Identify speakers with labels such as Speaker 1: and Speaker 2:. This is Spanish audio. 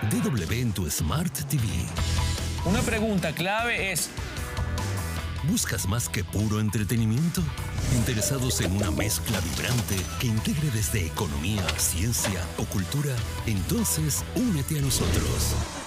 Speaker 1: DW en tu Smart TV.
Speaker 2: Una pregunta clave es:
Speaker 1: ¿buscas más que puro entretenimiento? ¿Interesados en una mezcla vibrante que integre desde economía, ciencia o cultura? Entonces, únete a nosotros.